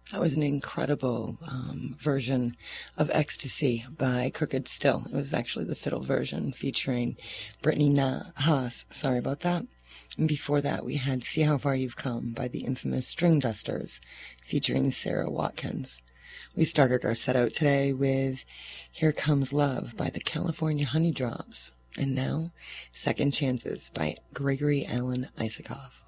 That was an incredible version of Ecstasy by Crooked Still. It was actually the fiddle version featuring Brittany Haas. Sorry about that. And before that, we had See How Far You've Come by the infamous String Dusters featuring Sarah Watkins. We started our set out today with Here Comes Love by the California Honeydrops. And now, Second Chances by Gregory Alan Isakov.